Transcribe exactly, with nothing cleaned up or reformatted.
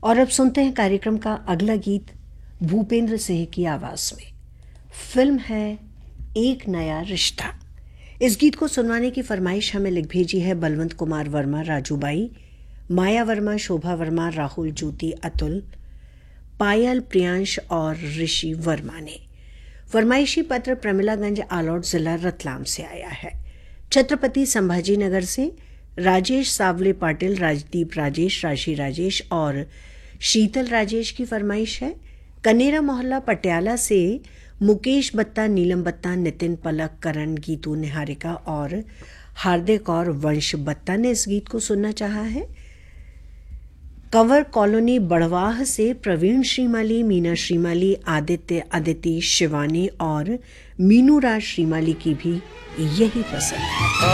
और अब सुनते हैं कार्यक्रम का अगला गीत भूपेंद्र सिंह की आवाज में। फिल्म है एक नया रिश्ता। इस गीत को सुनवाने की फरमाइश हमें लिख भेजी है बलवंत कुमार वर्मा, राजूबाई, माया वर्मा, शोभा वर्मा, राहुल, ज्योति, अतुल, पायल, प्रियांश और ऋषि वर्मा ने। फरमाइशी पत्र प्रमिलागंज, आलौट, जिला रतलाम से आया है। छत्रपति संभाजी नगर से राजेश सावले पाटिल, राजदीप राजेश, राशि राजेश और शीतल राजेश की फरमाइश है। कनेरा मोहल्ला पटियाला से मुकेश बत्ता, नीलम बत्ता, नितिन, पलक, करण, गीतू, निहारिका और हार्दिक और वंश बत्ता ने इस गीत को सुनना चाहा है। कंवर कॉलोनी बड़वाह से प्रवीण श्रीमाली, मीना श्रीमाली, आदित्य, अदिति, शिवानी और मीनू राज श्रीमाली की भी यही पसंद है।